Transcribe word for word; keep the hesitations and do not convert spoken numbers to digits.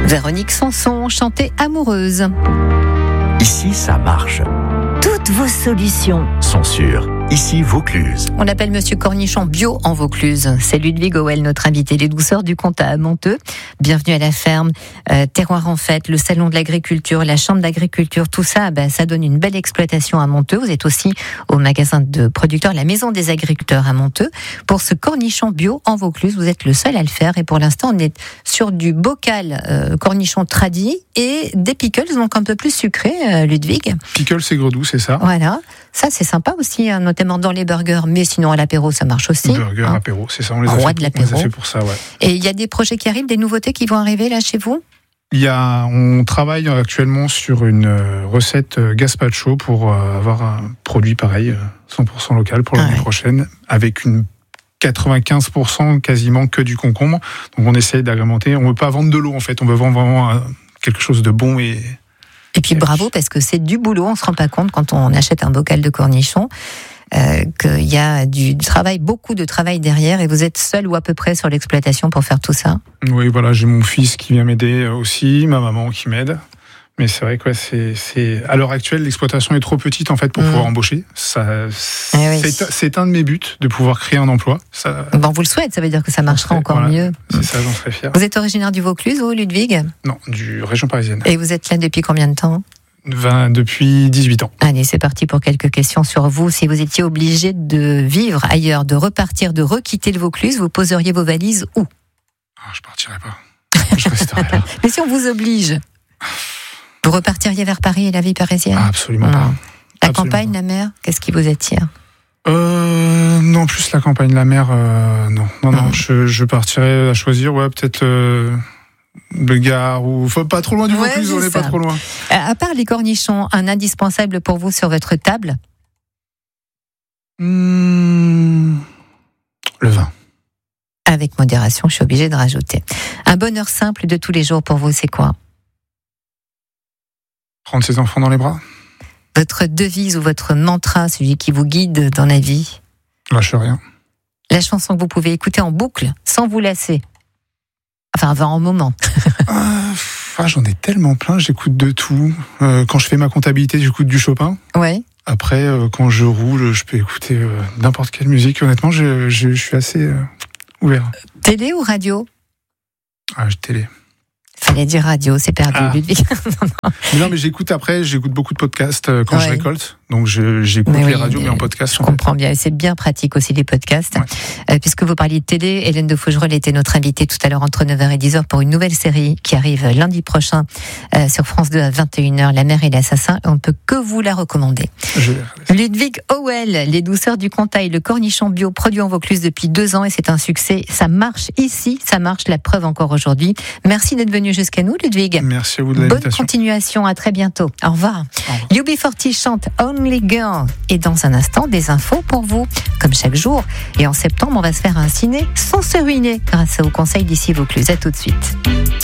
Véronique Sanson, chantée Amoureuse. Ici, ça marche. Toutes vos solutions sont sûres. Ici, Vaucluse. On appelle Monsieur Cornichon bio en Vaucluse. C'est Ludwig Howell, notre invité. Les douceurs du Comtat à Monteux. Bienvenue à la ferme. Euh, terroir en fête, le salon de l'agriculture, la chambre d'agriculture, tout ça, ben, ça donne une belle exploitation à Monteux. Vous êtes aussi au magasin de producteurs, la maison des agriculteurs à Monteux. Pour ce cornichon bio en Vaucluse, vous êtes le seul à le faire. Et pour l'instant, on est sur du bocal euh, cornichon tradi et des pickles, donc un peu plus sucrés, euh, Ludwig. Pickles, c'est gredou, c'est ça. Voilà. Ça, c'est sympa aussi, hein, notamment dans les burgers, mais sinon à l'apéro, ça marche aussi. Burger, hein. apéro, c'est ça, on les, a Roi fait, de on l'apéro. les a fait pour ça, ouais. Et il y a des projets qui arrivent, des nouveautés qui vont arriver là chez vous ? Il y a, on travaille actuellement sur une recette gazpacho pour avoir un produit pareil, cent pour cent local pour l'année ah ouais. prochaine, avec une quatre-vingt-quinze pour cent quasiment que du concombre. Donc on essaye d'agrémenter. On ne veut pas vendre de l'eau en fait, on veut vendre vraiment quelque chose de bon et... Et puis bravo, parce que c'est du boulot, on ne se rend pas compte quand on achète un bocal de cornichons, euh, qu'il y a du travail, beaucoup de travail derrière, et vous êtes seul ou à peu près sur l'exploitation pour faire tout ça ? Oui, voilà, j'ai mon fils qui vient m'aider aussi, ma maman qui m'aide. Mais c'est vrai que ouais, c'est, c'est... à l'heure actuelle, l'exploitation est trop petite en fait pour mmh. pouvoir embaucher. Ça, c'est, eh oui. c'est un de mes buts, de pouvoir créer un emploi. Ça... Bon, vous le souhaitez, ça veut dire que ça marchera serait, encore voilà, mieux. C'est ça, j'en serais fier. Vous êtes originaire du Vaucluse, vous, Ludwig ? Non, du région parisienne. Et vous êtes là depuis combien de temps ? vingt, depuis dix-huit ans. Allez, c'est parti pour quelques questions sur vous. Si vous étiez obligé de vivre ailleurs, de repartir, de requitter le Vaucluse, vous poseriez vos valises où ? ah, Je partirais pas. Je resterais là. Mais si on vous oblige, vous repartiriez vers Paris et la vie parisienne ? ah, Absolument non. pas. La absolument campagne, pas. la mer, qu'est-ce qui vous attire ? Euh, non, plus la campagne, la mer, euh, non, non, non. Mmh. Je, je partirais à choisir, ouais, peut-être euh, le Gard ou, enfin, pas trop loin du Vaucluse, ouais, on n'est pas trop loin. À part les cornichons, un indispensable pour vous sur votre table ? mmh, Le vin. Avec modération, je suis obligée de rajouter. Un bonheur simple de tous les jours pour vous, c'est quoi ? Prendre ses enfants dans les bras. Votre devise ou votre mantra, celui qui vous guide dans la vie ? Lâche rien. La chanson que vous pouvez écouter en boucle, sans vous lasser. Enfin, avant un moment. ah, ah, j'en ai tellement plein, j'écoute de tout. Euh, quand je fais ma comptabilité, j'écoute du Chopin. Ouais. Après, euh, quand je roule, je peux écouter euh, n'importe quelle musique. Honnêtement, je, je, je suis assez euh, ouvert. Télé ou radio ? Ah, télé. Fallait dire radio, c'est perdu, ah. Ludwig. non, non. Mais non, mais j'écoute après, j'écoute beaucoup de podcasts euh, quand ouais. je récolte. Donc je, j'écoute mais les oui, radios, mais en podcast. Je comprends fait. bien, et c'est bien pratique aussi les podcasts. Ouais. Euh, puisque vous parliez de télé, Hélène de Fougerolles était notre invitée tout à l'heure entre neuf heures et dix heures pour une nouvelle série qui arrive lundi prochain euh, sur France deux à vingt et une heures, La mère et l'assassin. On ne peut que vous la recommander. Je... Ludwig Howell, Les douceurs du Comtat, le cornichon bio produit en Vaucluse depuis deux ans et c'est un succès. Ça marche ici, ça marche, la preuve encore aujourd'hui. Merci d'être venu jusqu'à nous, Ludwig. Merci à vous de l'invitation. Bonne continuation, à très bientôt. Au revoir. Au revoir. U B quarante chante Only Girl. Et dans un instant, des infos pour vous, comme chaque jour. Et en septembre, on va se faire un ciné sans se ruiner grâce au conseil d'ici Vaucluse. À tout de suite.